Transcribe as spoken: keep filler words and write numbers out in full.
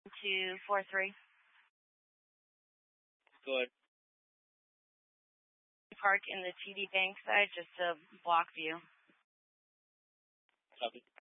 two four three. Go ahead. Park in the T D Bank side, just to block view. Copy.